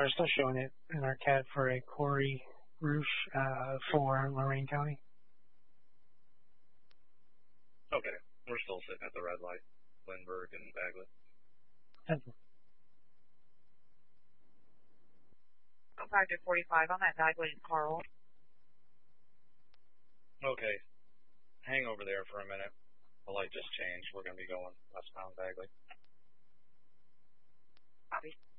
car still showing it in our CAD for a Corey Roosh for Lorain County. Okay, we're still sitting at the red light, Lindbergh and Bagley. Okay. Go back to 45 on that Bagley and Carl. Okay, hang over there for a minute. The light just changed. We're going to be going westbound Bagley. Copy.